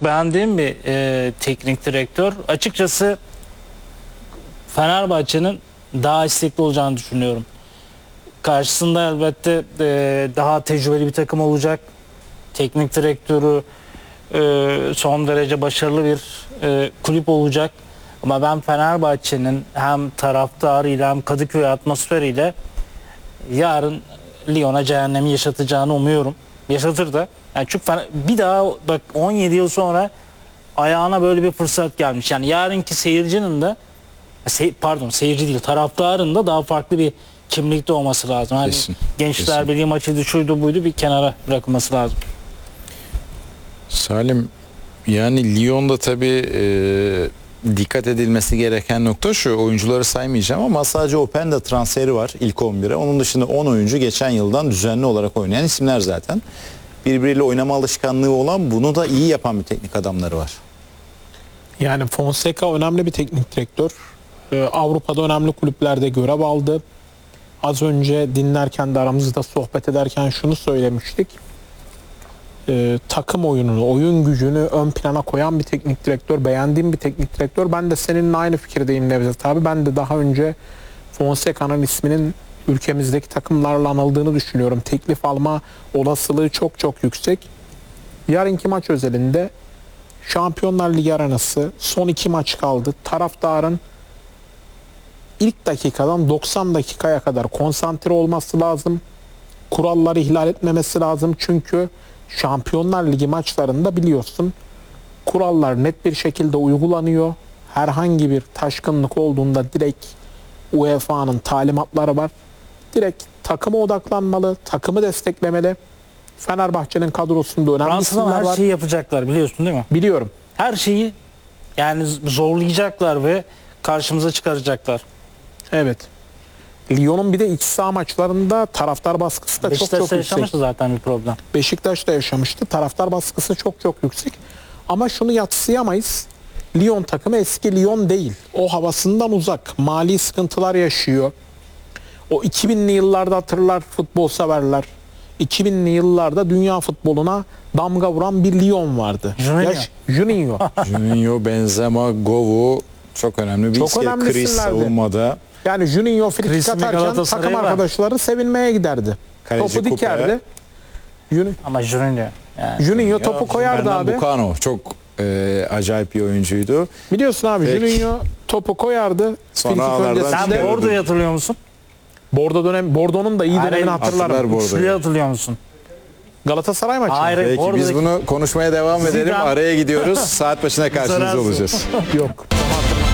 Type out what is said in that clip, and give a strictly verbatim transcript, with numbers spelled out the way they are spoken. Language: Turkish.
çok beğendiğim bir e, teknik direktör. Açıkçası Fenerbahçe'nin daha istekli olacağını düşünüyorum. Karşısında elbette e, daha tecrübeli bir takım olacak. Teknik direktörü e, son derece başarılı bir e, kulüp olacak. Ama ben Fenerbahçe'nin hem taraftarıyla hem Kadıköy atmosferiyle yarın Lyon'a cehennemi yaşatacağını umuyorum. Yaşatır da. Yani çünkü bir daha bak on yedi yıl sonra ayağına böyle bir fırsat gelmiş. Yani yarınki seyircinin de se, pardon seyirci değil taraftarın da daha farklı bir kimlikte olması lazım. Yani Kesin, Gençler kesin. Birliği maçıydı, şuydu buydu, bir kenara bırakılması lazım. Salim, yani Lyon'da tabii e, dikkat edilmesi gereken nokta şu: oyuncuları saymayacağım ama sadece Openda transferi var ilk on bire. Onun dışında on oyuncu geçen yıldan düzenli olarak oynayan isimler zaten. Birbiriyle oynama alışkanlığı olan, bunu da iyi yapan bir teknik adamları var. Yani Fonseca önemli bir teknik direktör. Ee, Avrupa'da önemli kulüplerde görev aldı. Az önce dinlerken de aramızda sohbet ederken şunu söylemiştik. Ee, takım oyununu, oyun gücünü ön plana koyan bir teknik direktör, beğendiğim bir teknik direktör. Ben de seninle aynı fikirdeyim Nevzat abi. Ben de daha önce Fonseca'nın isminin ülkemizdeki takımlarla anıldığını düşünüyorum. Teklif alma olasılığı çok çok yüksek. Yarınki maç özelinde Şampiyonlar Ligi arenası, son iki maç kaldı. Taraftarın ilk dakikadan doksan dakikaya kadar konsantre olması lazım. Kuralları ihlal etmemesi lazım. Çünkü Şampiyonlar Ligi maçlarında biliyorsun kurallar net bir şekilde uygulanıyor. Herhangi bir taşkınlık olduğunda direkt U E F A'nın talimatları var. Direkt takıma odaklanmalı, takımı desteklemeli. Fenerbahçe'nin kadrosunda önemli Fransa'dan isimler her var. şeyi yapacaklar, biliyorsun değil mi? Biliyorum. Her şeyi yani zorlayacaklar ve karşımıza çıkaracaklar. Evet. Lyon'un bir de iç saha maçlarında taraftar baskısı da çok Beşiktaş'ta çok yüksek. yaşamıştı zaten bir problem. Beşiktaş da yaşamıştı. Taraftar baskısı çok çok yüksek. Ama şunu yadsıyamayız. Lyon takımı eski Lyon değil. O havasından uzak. Mali sıkıntılar yaşıyor. O iki binli yıllarda hatırlar futbol severler. iki binli yıllarda dünya futboluna damga vuran bir Lyon vardı. Juninho. Yaş- Juninho. Juninho, Benzema, Govu çok önemli bir Çok isim. önemli Kriz isimlerdi. savunmada. Yani Juninho frikik Kriz mi, atarken Galatasaray'ı takım var. arkadaşları sevinmeye giderdi. Kaleci Topu Kupe. dikerdi. Jun- Ama Juninho. Yani. Juninho topu koyardı Fernando abi. Bucano çok e, acayip bir oyuncuydu. Biliyorsun abi Peki. Juninho topu koyardı. Sonra Frikik ağlardan öncesinde Sen çıkardı. Bordo'yu hatırlıyor musun? Bordo dönem Bordo'nun da iyi Hayır, dönemini hatırlar hatırlarım. Bordo'yu. Üçlüyü hatırlıyor musun? Galatasaray maçı. mı? Hayır. Peki biz Oradaki- bunu konuşmaya devam edelim. Zidane. Araya gidiyoruz. Saat başına karşınızda Zararsız. olacağız. Yok.